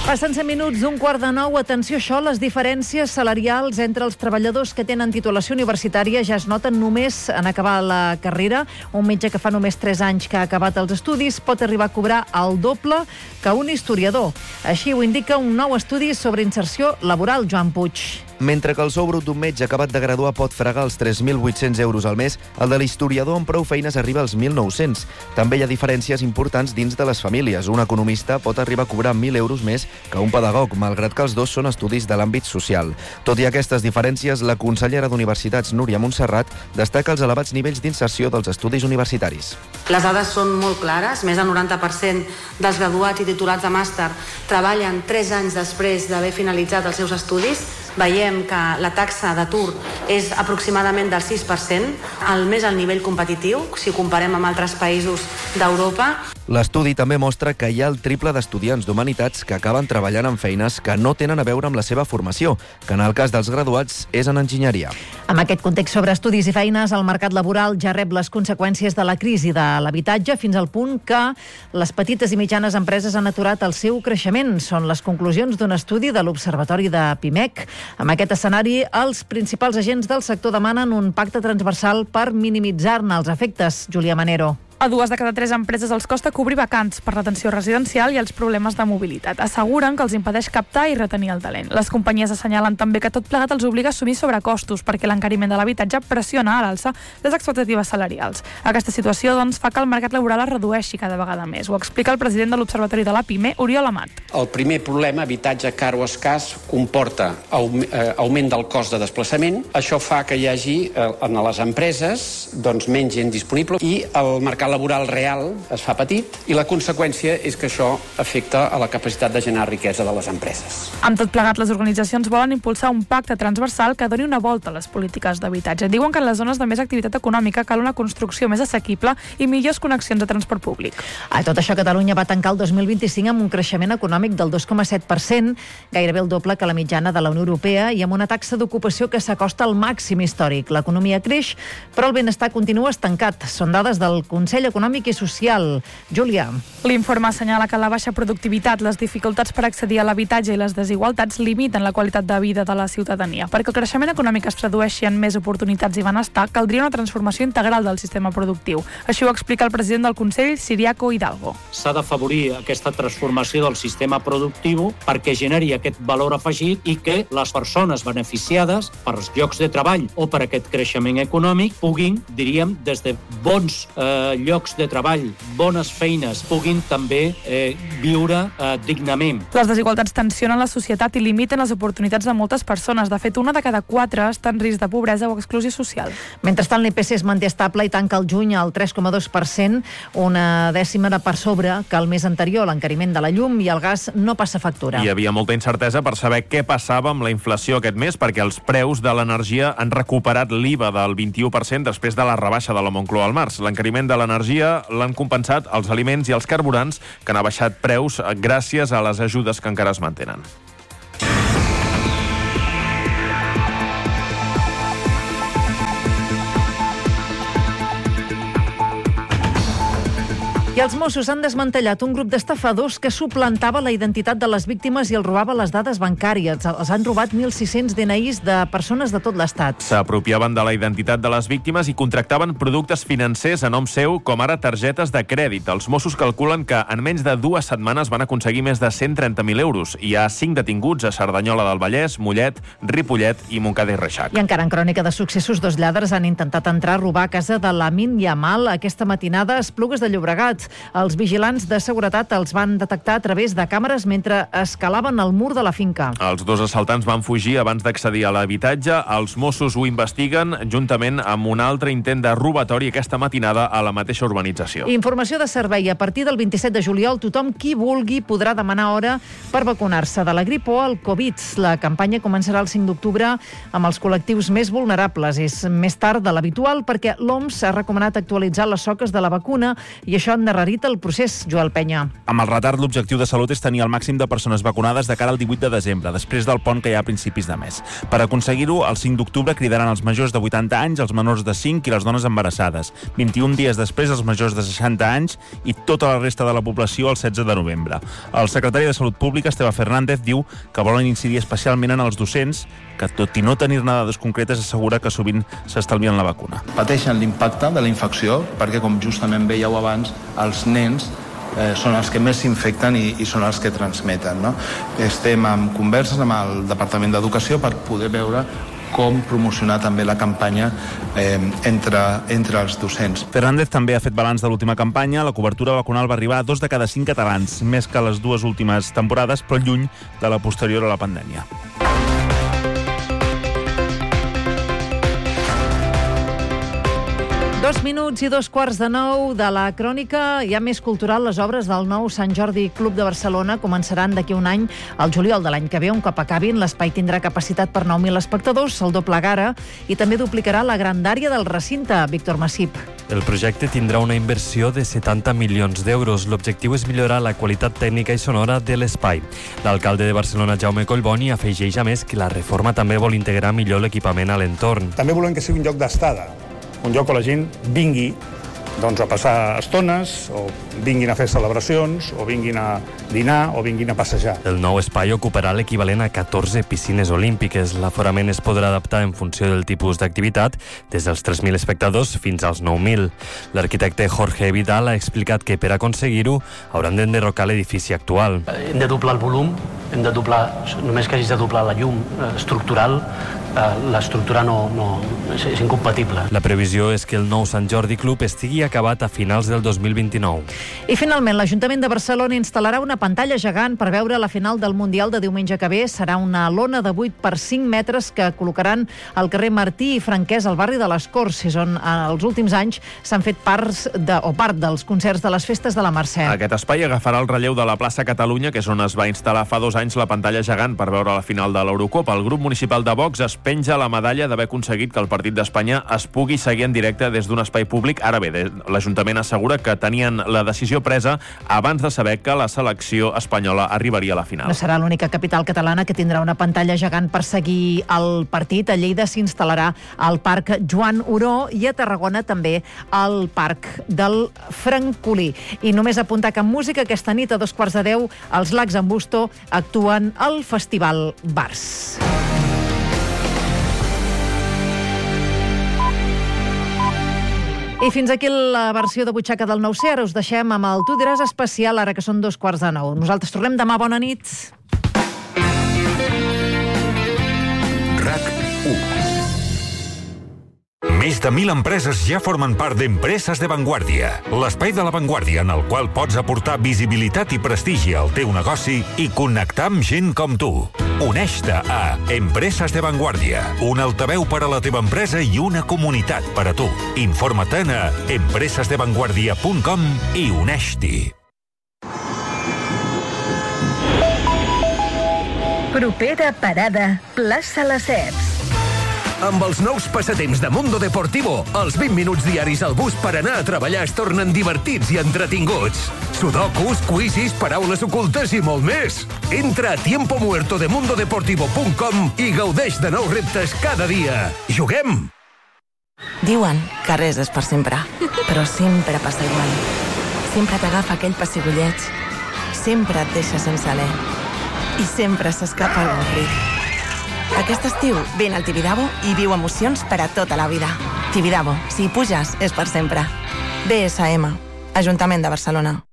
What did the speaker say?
Passen 100 minuts d'un 8:45. Atenció, això, les diferències salarials entre els treballadors que tenen titulació universitària ja es noten només en acabar la carrera. Un metge que fa només 3 anys que ha acabat els estudis pot arribar a cobrar el doble que un historiador. Així ho indica un nou estudi sobre inserció laboral, Joan Puig. Mentre que el sou brut d'un metge acabat de graduar pot fregar els 3.800 euros al mes, el de l'historiador amb prou feines arriba als 1.900. També hi ha diferències importants dins de les famílies. Un economista pot arribar a cobrar 1.000 euros més que un pedagog, malgrat que els dos són estudis de l'àmbit social. Tot i aquestes diferències, la consellera d'Universitats, Núria Montserrat, destaca els elevats nivells d'inserció dels estudis universitaris. Les dades són molt clares. Més del 90% dels graduats i titulats de màster treballen 3 anys després d'haver finalitzat els seus estudis. Veiem que la taxa d'atur és aproximadament del 6%, el més al nivell competitiu, si ho comparem amb altres països d'Europa. L'estudi també mostra que hi ha el triple d'estudiants d'humanitats que acaben treballant en feines que no tenen a veure amb la seva formació, que en el cas dels graduats és en enginyeria. Amb aquest context sobre estudis i feines, el mercat laboral ja rep les conseqüències de la crisi de l'habitatge fins al punt que les petites i mitjanes empreses han aturat el seu creixement. Són les conclusions d'un estudi de l'Observatori de Pimec. Amb aquest escenari, els principals agents del sector demanen un pacte transversal per minimitzar-ne els efectes. Júlia Manero. A 2 de cada 3 empreses els costa cobrir vacants per l'atenció residencial i els problemes de mobilitat. Asseguren que els impedeix captar i retenir el talent. Les companyies assenyalen també que tot plegat els obliga a assumir sobrecostos perquè l'encariment de l'habitatge pressiona a l'alça les expectatives salarials. Aquesta situació, doncs, fa que el mercat laboral es redueixi cada vegada més. Ho explica el president de l'Observatori de la PIME, Oriol Amat. El primer problema, habitatge car o escàs, comporta augment del cost de desplaçament. Això fa que hi hagi en les empreses menys gent disponible i el mercat laboral real es fa petit i la conseqüència és que això afecta a la capacitat de generar riquesa de les empreses. Amb tot plegat, les organitzacions volen impulsar un pacte transversal que doni una volta a les polítiques d'habitatge. Diuen que en les zones de més activitat econòmica cal una construcció més assequible i millors connexions de transport públic. A tot això, Catalunya va tancar el 2025 amb un creixement econòmic del 2,7%, gairebé el doble que la mitjana de la Unió Europea i amb una taxa d'ocupació que s'acosta al màxim històric. L'economia creix, però el benestar continua estancat. Són dades del Consell Econòmic i Social. Júlia. L'informe assenyala que la baixa productivitat, les dificultats per accedir a l'habitatge i les desigualtats limiten la qualitat de vida de la ciutadania. Perquè el creixement econòmic es tradueixi en més oportunitats i benestar, caldria una transformació integral del sistema productiu. Això ho explica el president del Consell, Ciriaco Hidalgo. S'ha d'afavorir aquesta transformació del sistema productiu perquè generi aquest valor afegit i que les persones beneficiades per llocs de treball o per aquest creixement econòmic puguin, diríem, des de bons llocs de treball, bones feines, puguin també viure dignament. Les desigualtats tensionen la societat i limiten les oportunitats de moltes persones. De fet, 1 de cada 4 està en risc de pobresa o exclusió social. Mentrestant, l'IPC es manté estable i tanca el juny al 3,2%, una dècima de per sobre que el mes anterior. L'encariment de la llum i el gas no passa factura. Hi havia molta incertesa per saber què passava amb la inflació aquest mes, perquè els preus de l'energia han recuperat l'IVA del 21% després de la rebaixa de la Moncloa al març. L'encariment de l'energia l'han compensat els aliments i els carburants, que han baixat preus gràcies a les ajudes que encara es mantenen. I els Mossos han desmantellat un grup d'estafadors que suplantava la identitat de les víctimes i els robava les dades bancàries. Els han robat 1.600 DNIs de persones de tot l'Estat. S'apropiaven de la identitat de les víctimes i contractaven productes financers a nom seu, com ara targetes de crèdit. Els Mossos calculen que en menys de 2 setmanes van aconseguir més de 130.000 euros. Hi ha 5 detinguts a Cerdanyola del Vallès, Mollet, Ripollet i Montcada i Reixac. I encara en crònica de successos, 2 lladres han intentat entrar a robar a casa de l'Amin Yamal aquesta matinada a Esplugues de Llobregat. Els vigilants de seguretat els van detectar a través de càmeres mentre escalaven el mur de la finca. Els 2 assaltants van fugir abans d'accedir a l'habitatge. Els Mossos ho investiguen juntament amb un altre intent de robatori aquesta matinada a la mateixa urbanització. Informació de servei. A partir del 27 de juliol, tothom qui vulgui podrà demanar hora per vacunar-se de la grip o el Covid. La campanya començarà el 5 d'octubre amb els col·lectius més vulnerables. És més tard de l'habitual perquè l'OMS ha recomanat actualitzar les soques de la vacuna i això han de endarrerit el procés, Joel Penya. Amb el retard, l'objectiu de Salut és tenir el màxim de persones vacunades de cara al 18 de desembre, després del pont que hi ha a principis de mes. Per aconseguir-ho, el 5 d'octubre cridaran els majors de 80 anys, els menors de 5 i les dones embarassades. 21 dies després, els majors de 60 anys i tota la resta de la població el 16 de novembre. El secretari de Salut Pública, Esteve Fernández, diu que volen incidir especialment en els docents, que tot i no tenir-ne dades concretes assegura que sovint s'estalvien la vacuna. Pateixen l'impacte de la infecció perquè, com justament veieu abans, els nens són els que més s'infecten i són els que transmeten, no? Estem en converses amb el Departament d'Educació per poder veure com promocionar també la campanya entre els docents. Fernández també ha fet balanç de l'última campanya. La cobertura vacunal va arribar a 2 de cada 5 catalans, més que les 2 últimes temporades, però lluny de la posterior a la pandèmia. Dos minuts i 2:15 de la crònica. Hi ha més cultural. Les obres del nou Sant Jordi Club de Barcelona començaran d'aquí un any, al juliol de l'any que ve. Un cop acabin, l'espai tindrà capacitat per 9.000 espectadors, el doblegarà i també duplicarà la grandària del recinte. Víctor Massip. El projecte tindrà una inversió de 70 milions d'euros. L'objectiu és millorar la qualitat tècnica i sonora de l'espai. L'alcalde de Barcelona, Jaume Collboni, afegeix a més que la reforma també vol integrar millor l'equipament a l'entorn. També volem que sigui un lloc d'estada, un lloc on la gent vingui a passar estones, o vinguin a fer celebracions, o vinguin a dinar, o vinguin a passejar. El nou espai ocuparà l'equivalent a 14 piscines olímpiques. L'aforament es podrà adaptar en funció del tipus d'activitat, des dels 3.000 espectadors fins als 9.000. L'arquitecte Jorge Vidal ha explicat que per aconseguir-ho hauran d'enderrocar l'edifici actual. Hem de doblar el volum, hem de doblar, només que hagis de doblar la llum estructural, l'estructura és incompatible. La previsió és que el nou Sant Jordi Club estigui acabat a finals del 2029. I finalment, l'Ajuntament de Barcelona instal·larà una pantalla gegant per veure la final del Mundial de diumenge que ve. Serà una lona de 8 per 5 metres que col·locaran al carrer Martí i Franquès, al barri de les Corts, és on els últims anys s'han fet part dels concerts de les festes de la Mercè. Aquest espai agafarà el relleu de la plaça Catalunya, que és on es va instal·lar fa 2 anys la pantalla gegant per veure la final de l'Eurocopa. El grup municipal de Vox es penja la medalla d'haver aconseguit que el partit d'Espanya es pugui seguir en directe des d'un espai públic. Ara bé, l'Ajuntament assegura que tenien la decisió presa abans de saber que la selecció espanyola arribaria a la final. No serà l'única capital catalana que tindrà una pantalla gegant per seguir el partit. A Lleida s'instal·larà al Parc Joan Oró i a Tarragona també al Parc del Francolí. I només apuntar que en música aquesta nit a 9:15 els Lacs en Busto actuen al Festival Bars. I fins aquí la versió de butxaca del 9C. Ara us deixem amb el Tu diràs especial, ara que són 9:15. Nosaltres tornem demà. Bona nit. RAC1. Més de 1.000 empreses ja formen part d'Empreses de Vanguardia, l'espai de la Vanguardia en el qual pots aportar visibilitat i prestigi al teu negoci i connectar amb gent com tu. Uneix-te a Empreses de Vanguardia, un altaveu per a la teva empresa i una comunitat per a tu. Informa-te'n a empresesdevanguardia.com i uneix-t'hi. Propera parada, plaça Lesseps. Amb els nous passatemps de Mundo Deportivo, els 20 minuts diaris al bus per anar a treballar es tornen divertits i entretinguts. Sudokus, quizzes, paraules ocultes i molt més. Entra a tiempomuertodemundodeportivo.com i gaudeix de nous reptes cada dia. Juguem! Diuen que res és per sempre, però sempre passa igual. Sempre t'agafa aquell pessigolleig, sempre et deixa sense alè i sempre s'escapa el avorrit. Aquest estiu vine al Tibidabo i viu emocions per a tota la vida. Tibidabo, si hi puges, és per sempre. BSM, Ajuntament de Barcelona.